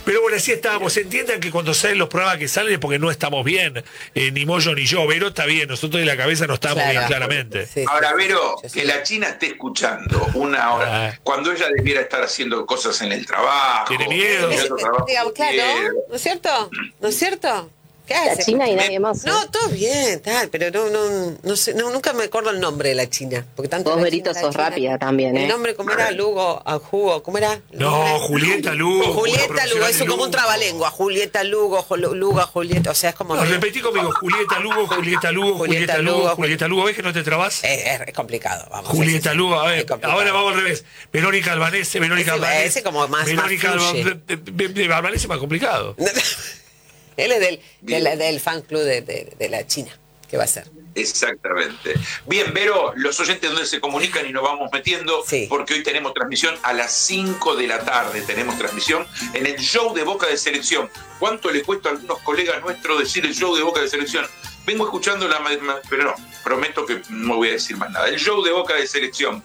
Pero bueno, así estábamos. Entiendan que cuando salen los programas que salen es porque no estamos bien, ni Moyo ni yo. Vero está bien, nosotros de la cabeza no estamos bien, claramente. Sí, Ahora, Vero, sí. que la China esté escuchando una hora, cuando ella debiera estar haciendo cosas en el trabajo. Tiene miedo. Digamos, claro, ¿no es cierto? ¿No es cierto? ¿Qué La hace? China y nadie más. No, todo bien, tal, pero no sé, nunca me acuerdo el nombre de la China. Porque tanto Vos, la Berito, China, la sos China. rápida también, El nombre, ¿cómo era? Lugo, Jugo, ¿cómo era? No, Julieta Lugo. Julieta Lugo, eso como un trabalengua. Julieta Lugo, Julieta, o sea, es como... No, repetí conmigo, Julieta Lugo, Julieta Lugo, Julieta Lugo, Julieta Lugo. ¿Ves que no te trabas? Es complicado, vamos. Julieta Lugo, a ver, complicado. ahora vamos al revés. Verónica Albanese, Ese como más Verónica fluye. Albanese es más complicado. Él es del fan club de la China. ¿Qué va a ser? Exactamente. Bien, Vero, los oyentes donde se comunican y nos vamos metiendo, porque hoy tenemos transmisión a las 5 de la tarde, tenemos transmisión en el show de Boca de Selección. ¿Cuánto le cuesta a algunos colegas nuestros decir el show de Boca de Selección? Vengo escuchando pero no, prometo que no voy a decir más nada. El show de Boca de Selección.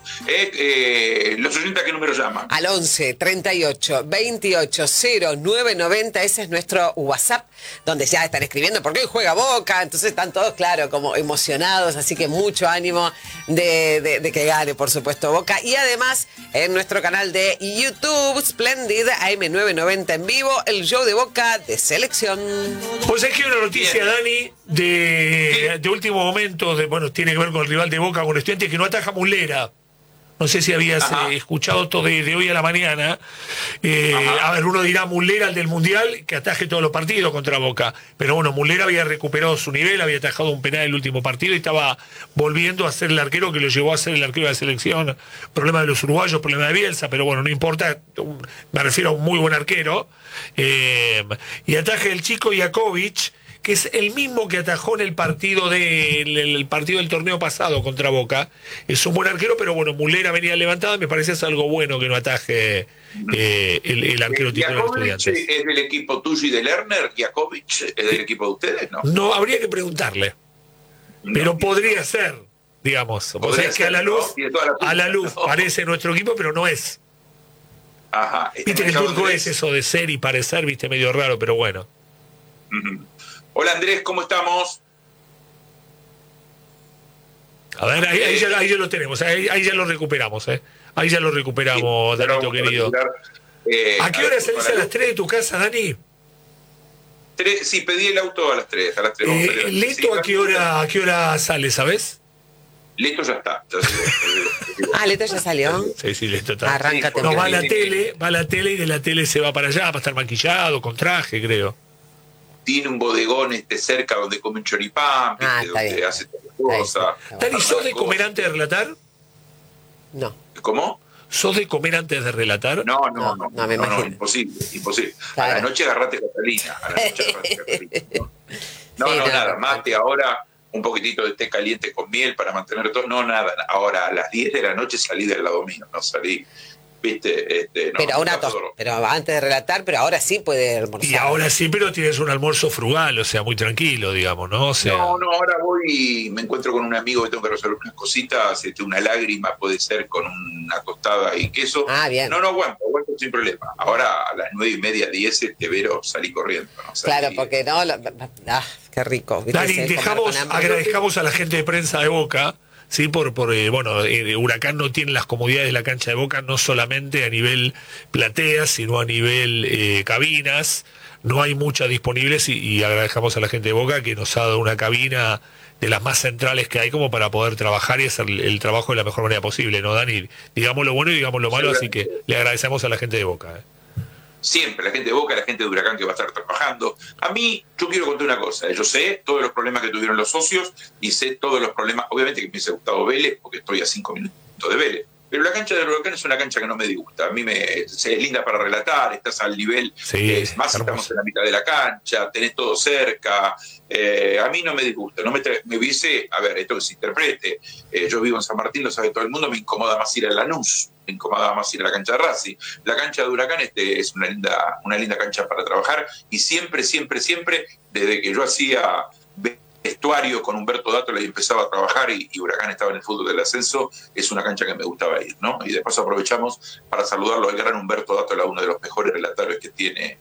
Los oyentes, ¿a qué número llaman? Al 11 38 28 0990, ese es nuestro WhatsApp, donde ya están escribiendo porque hoy juega Boca, entonces están todos, claro, como emocionados, así que mucho ánimo de que gane, por supuesto, Boca. Y además, en nuestro canal de YouTube, Splendid, AM990 en vivo, el show de Boca de Selección. Pues es que una noticia, Dani, de último momento, tiene que ver con el rival de Boca, con Estudiantes, que no ataja Mulera. No sé si habías escuchado todo de hoy a la mañana. A ver, uno dirá Mulera, el del Mundial, que ataje todos los partidos contra Boca. Pero bueno, Mulera había recuperado su nivel, había atajado un penal el último partido y estaba volviendo a ser el arquero que lo llevó a ser el arquero de la selección. Problema de los uruguayos, problema de Bielsa, pero bueno, no importa. Me refiero a un muy buen arquero. Y ataje el chico Jakovic, que es el mismo que atajó en el partido del torneo pasado contra Boca. Es un buen arquero, pero bueno, Mulera venía levantada, me parece es algo bueno que no ataje el arquero titular de Estudiantes. ¿Es del equipo tuyo y de Lerner? ¿Jakovic es del equipo de ustedes? No, habría que preguntarle. Pero podría ser, digamos. O sea, es que a la luz parece nuestro equipo, pero no es. Ajá. Viste que el turco es eso de ser y parecer, viste, medio raro, pero bueno. Hola Andrés, ¿cómo estamos? A ver, ahí ya lo tenemos, ahí ya lo recuperamos, Ahí ya lo recuperamos, Danito querido. ¿A qué hora salís a las 3 de tu casa, Dani? Sí, pedí el auto a las 3. ¿Leto a qué hora sale, sabes? Leto ya está. Leto ya salió. Sí, Leto está. Arráncate. No, va a la tele y de la tele se va para allá, para estar maquillado, con traje, creo. Tiene un bodegón cerca donde come un choripán, donde hace todas las cosas. Dani, ¿sos de comer antes de relatar? No. ¿Cómo? ¿Sos de comer antes de relatar? No, me imagino. Imposible. Claro. A la noche agarrate Catalina. Nada, mate ahora, un poquitito de té caliente con miel para mantener todo. No, nada. Ahora a las 10 de la noche salí del lado mío, no salí. ¿Viste? Pero antes de relatar, pero ahora sí puede almorzar. Y ahora sí, pero tienes un almuerzo frugal, o sea, muy tranquilo, digamos, ¿no? O sea... No, ahora voy y me encuentro con un amigo que tengo que resolver unas cositas, una lágrima puede ser con una tostada y queso. Bien. No aguanto sin problema. Ahora a las 9:30, 10, Vero, salí corriendo. Claro, porque no, qué rico. Dani, agradezcamos a la gente de prensa de Boca. Sí, Huracán no tiene las comodidades de la cancha de Boca, no solamente a nivel plateas, sino a nivel cabinas. No hay muchas disponibles y agradecemos a la gente de Boca que nos ha dado una cabina de las más centrales que hay como para poder trabajar y hacer el trabajo de la mejor manera posible, ¿no, Dani? Digamos lo bueno y digamos lo malo, así que le agradecemos a la gente de Boca. Siempre, la gente de Boca, la gente de Huracán que va a estar trabajando. A mí, yo quiero contar una cosa. Yo sé todos los problemas que tuvieron los socios y sé todos los problemas, obviamente que me hubiese gustado Vélez, porque estoy a 5 minutos de Vélez. Pero la cancha del Huracán es una cancha que no me disgusta. A mí es linda para relatar, estás al nivel, más estamos en la mitad de la cancha, tenés todo cerca. A mí no me disgusta. Me hubiese, a ver, esto que se interprete. Yo vivo en San Martín, lo sabe todo el mundo, me incomoda más ir a Lanús, me incomoda más ir a la cancha de Racing. La cancha de Huracán es una linda cancha para trabajar y siempre, desde que yo hacía vestuario con Humberto Dátola y empezaba a trabajar y Huracán estaba en el fútbol del ascenso, es una cancha que me gustaba ir, ¿no? Y de paso aprovechamos para saludarlo al gran Humberto Dátola, uno de los mejores relatores que tiene